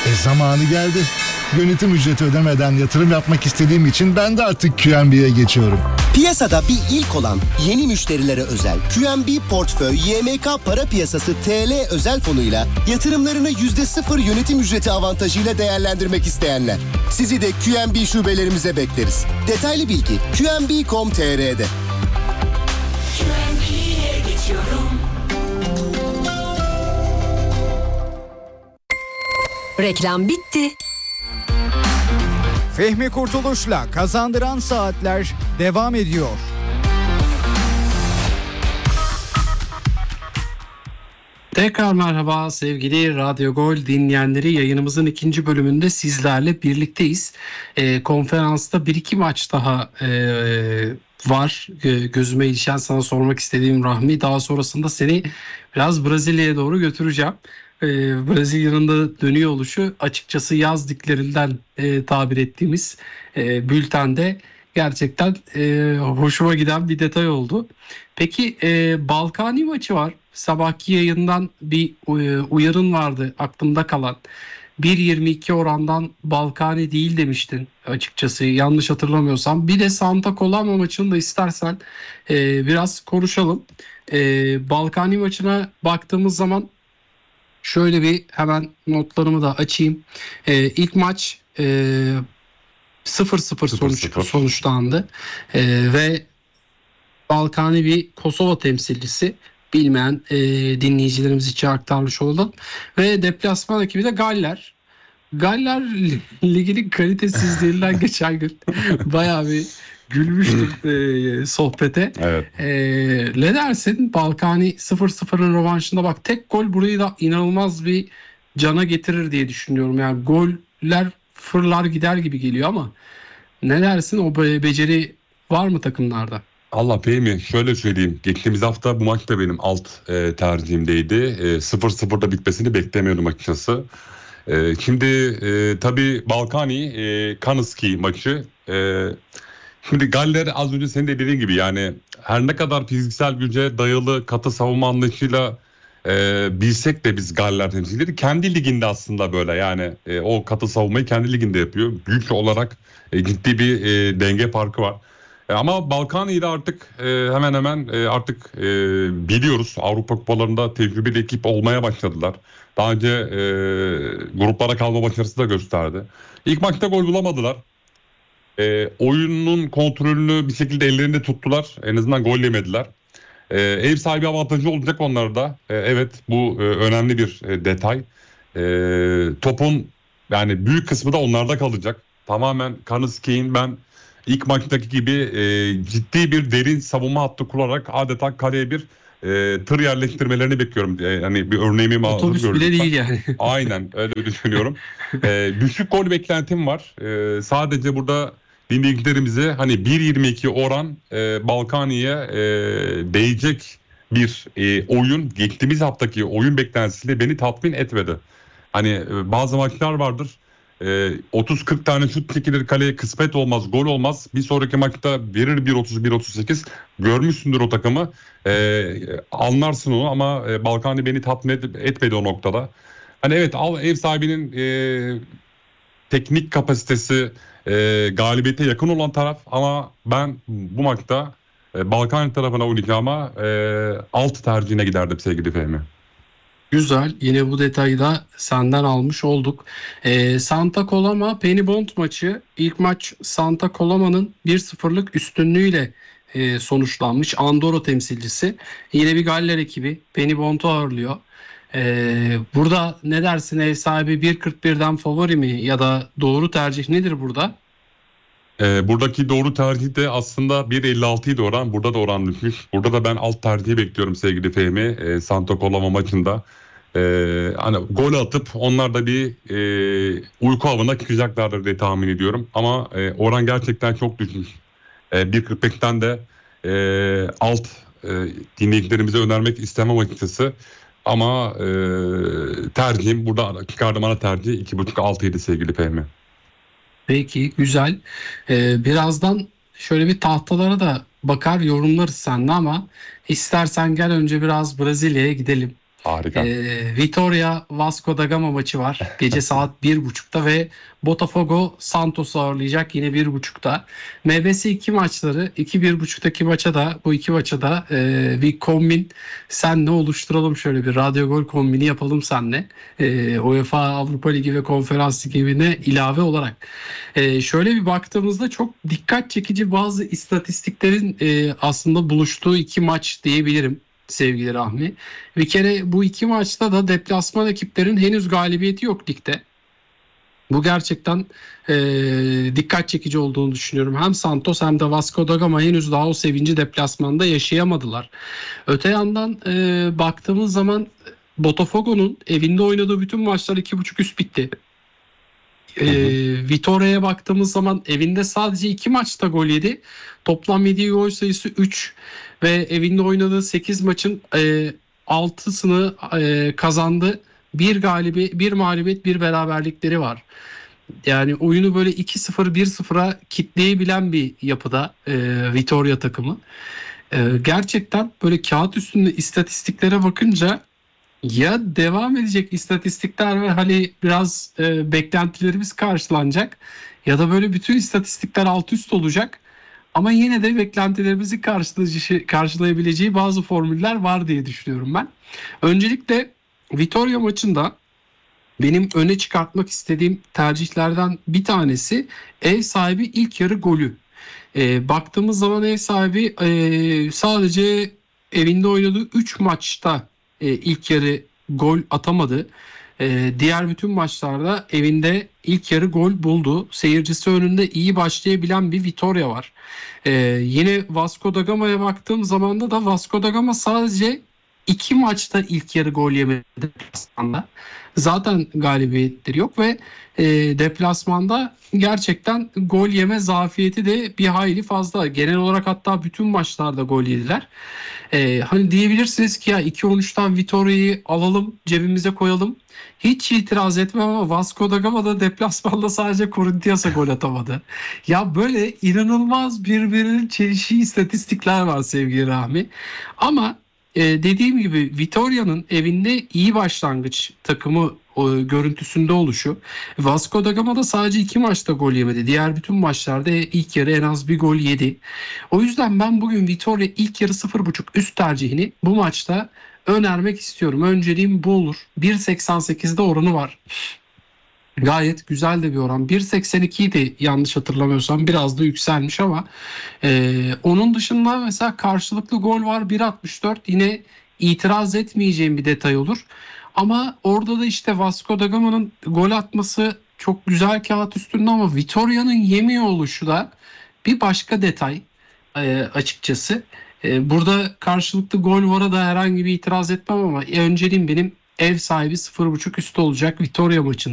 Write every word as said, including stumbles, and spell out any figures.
E zamanı geldi. Yönetim ücreti ödemeden yatırım yapmak istediğim için ben de artık Q N B'ye geçiyorum. Piyasada bir ilk olan yeni müşterilere özel Q N B Portföy Y M K Para Piyasası T L özel fonuyla yatırımlarını yüzde sıfır yönetim ücreti avantajıyla değerlendirmek isteyenler. Sizi de Q N B şubelerimize bekleriz. Detaylı bilgi Q N B nokta com nokta T R'de. Q N B'ye geçiyorum. Reklam bitti. Fehmi Kurtuluş'la Kazandıran Saatler devam ediyor. Tekrar merhaba sevgili Radyo Gol dinleyenleri, yayınımızın ikinci bölümünde sizlerle birlikteyiz. E, konferansta bir iki maç daha e, var e, gözüme ilişen, sana sormak istediğim Rahmi. Daha sonrasında seni biraz Brezilya'ya doğru götüreceğim. E, Brezilya'nın da dönüyor oluşu açıkçası yaz diklerinden e, tabir ettiğimiz e, bültende gerçekten e, hoşuma giden bir detay oldu. Peki e, Balkani maçı var. Sabahki yayından bir e, uyarın vardı aklımda kalan. bir yirmi iki orandan Balkani değil demiştin açıkçası, yanlış hatırlamıyorsam. Bir de Santa Coloma maçını da istersen e, biraz konuşalım. E, Balkani maçına baktığımız zaman şöyle bir hemen notlarımı da açayım. E, ilk maç e, sıfır sıfır sonuç, sonuçlandı. E, ve Balkani bir Kosova temsilcisi. Bilmeyen e, dinleyicilerimiz için aktarmış oldum. Ve deplasman ekibi de Galler. Galler liginin kalitesizliğinden geçen gün bayağı bir gülmüştüm e, sohbete. Evet. E, ne dersin? Balkani sıfır sıfırın rövanşında bak, tek gol burayı da inanılmaz bir cana getirir diye düşünüyorum. Yani goller fırlar gider gibi geliyor ama ne dersin? O be- beceri var mı takımlarda? Allah Fehmi, şöyle söyleyeyim. Geçtiğimiz hafta bu maç da benim alt e, tercihimdeydi. E, sıfır sıfırda bitmesini beklemiyordum açıkçası. E, şimdi e, tabii Balkani e, Kanuski maçı. E, şimdi Galler az önce senin de dediğin gibi, yani her ne kadar fiziksel güce dayalı katı savunma anlayışıyla e, bilsek de biz Galler temsilcileri kendi liginde aslında böyle, yani e, o katı savunmayı kendi liginde yapıyor. Güç olarak e, ciddi bir e, denge farkı var. Ama Balkani ile artık e, hemen hemen e, artık e, biliyoruz, Avrupa kupalarında tecrübeli ekip olmaya başladılar. Daha önce e, gruplara kalma başarısı da gösterdi. İlk maçta gol bulamadılar. E, oyunun kontrolünü bir şekilde ellerinde tuttular. En azından gol yemediler. E, ev sahibi avantajı olacak onlarda. E, evet, bu e, önemli bir e, detay. E, topun yani büyük kısmı da onlarda kalacak. Tamamen Kanuski'nin ben İlk maçtaki gibi e, ciddi bir derin savunma hattı kurarak adeta kaleye bir e, tır yerleştirmelerini bekliyorum. E, hani bir örneğimi mi Otobüs gördüm. bile değil yani. Aynen öyle düşünüyorum. E, düşük gol beklentim var. E, sadece burada dinleyicilerimize hani bir yirmi iki oran e, Balkani'ye e, değecek bir e, oyun. Geçtiğimiz haftaki oyun beklentisiyle beni tatmin etmedi. Hani e, bazı maçlar vardır. otuz kırk tane şut çekilir kaleye, kısmet olmaz, gol olmaz. Bir sonraki maçta verir bir otuz bir otuz sekiz. Görmüşsündür o takımı. Ee, anlarsın onu ama e, Balkani beni tatmin et, etmedi o noktada. Hani evet, al, ev sahibinin e, teknik kapasitesi e, galibiyete yakın olan taraf ama ben bu maçta e, Balkani tarafına oynayacağıma e, alt tercihine giderdim sevgili Fehmi. Güzel. Yine bu detayı da senden almış olduk. Ee, Santa Coloma Penibond maçı. İlk maç Santa Coloma'nın bir sıfırlık üstünlüğüyle e, sonuçlanmış. Andorra temsilcisi. Yine bir Galler ekibi Penibond'u ağırlıyor. Ee, burada ne dersin, ev sahibi bir kırk birden favori mi ya da doğru tercih nedir burada? Ee, buradaki doğru tercih de aslında bir elli altıydı oran. Burada da oran düşmüş. Burada da ben alt tercihi bekliyorum sevgili Fehmi. Ee, Santa Coloma maçında. Ee, hani gol atıp onlar da bir e, uyku avına çıkacaklardır diye tahmin ediyorum. Ama e, oran gerçekten çok düşmüş. E, bir kırk beşten de e, alt e, dinleyicilerimize önermek istemem açıkçası. Ama e, tercihim burada, çıkardım ana tercih iki buçuk altıydı sevgili Fehmi. Peki, güzel. Ee, birazdan şöyle bir tahtalara da bakar yorumlarız seninle ama istersen gel önce biraz Brezilya'ya gidelim. Harika. Ee, Vitória Vasco da Gama maçı var. Gece saat bir buçukta ve Botafogo Santos'u ağırlayacak yine bir buçukta. M B S iki maçları iki bir buçuktaki maça da bu iki maça da e, bir kombin senle oluşturalım, şöyle bir Radyo Gol kombini yapalım senle. E, UEFA Avrupa Ligi ve Konferans Ligi'ne ilave olarak. E, şöyle bir baktığımızda çok dikkat çekici bazı istatistiklerin e, aslında buluştuğu iki maç diyebilirim sevgili Rahmi. Bir kere bu iki maçta da deplasman ekiplerin henüz galibiyeti yok ligde. Bu gerçekten e, dikkat çekici olduğunu düşünüyorum. Hem Santos hem de Vasco da Gama henüz daha o sevinci deplasmanda yaşayamadılar. Öte yandan e, baktığımız zaman Botafogo'nun evinde oynadığı bütün maçlar iki buçuk üst bitti. E, Vitória'ya baktığımız zaman evinde sadece iki maçta gol yedi. Toplam yediği gol sayısı üç ve evinde oynadığı sekiz maçın e, altısını e, kazandı. Bir galibi, bir mağlubiyet, bir beraberlikleri var. Yani oyunu böyle iki sıfır bir sıfıra kitleyebilen bir yapıda e, Vitória takımı. E, gerçekten böyle kağıt üstünde istatistiklere bakınca ya devam edecek istatistikler ve hani biraz e, beklentilerimiz karşılanacak ya da böyle bütün istatistikler alt üst olacak. Ama yine de beklentilerimizi karşılayıcı, karşılayabileceği bazı formüller var diye düşünüyorum ben. Öncelikle Vitória maçında benim öne çıkartmak istediğim tercihlerden bir tanesi ev sahibi ilk yarı golü. E, baktığımız zaman ev sahibi e, sadece evinde oynadığı üç maçta e, ilk yarı gol atamadı. E, diğer bütün maçlarda evinde ilk yarı gol buldu. Seyircisi önünde iyi başlayabilen bir Vitória var. E, yine Vasco da Gama'ya baktığım zaman da da Vasco da Gama sadece iki maçta ilk yarı gol yemedi deplasmanda. Zaten galibiyetleri yok ve e, deplasmanda gerçekten gol yeme zafiyeti de bir hayli fazla. Genel olarak hatta bütün maçlarda gol yediler. E, hani diyebilirsiniz ki ya iki on üçten Vitória'yı alalım, cebimize koyalım. Hiç itiraz etmem ama Vasco da Gama da deplasmanda sadece Corinthians'a gol atamadı. Ya böyle inanılmaz birbirinin çelişiği istatistikler var sevgili Rahmi. Ama Ee, dediğim gibi Vitória'nın evinde iyi başlangıç takımı o, görüntüsünde oluşu. Vasco da Gama da sadece iki maçta gol yemedi. Diğer bütün maçlarda ilk yarı en az bir gol yedi. O yüzden ben bugün Vitória ilk yarı sıfır buçuk üst tercihini bu maçta önermek istiyorum. Önceliğim bu olur. bir seksen sekizde oranı var. Gayet güzel de bir oran. bir seksen ikiydi yanlış hatırlamıyorsam. Biraz da yükselmiş ama e, onun dışında mesela karşılıklı gol var bir altmış dört. Yine itiraz etmeyeceğim bir detay olur. Ama orada da işte Vasco da Gama'nın gol atması çok güzel kağıt üstünde ama Vitória'nın yemiyor oluşu da bir başka detay e, açıkçası. E, burada karşılıklı gol vara da herhangi bir itiraz etmem ama önceliğim benim ev sahibi sıfır buçuk üstü olacak Vitória maçında.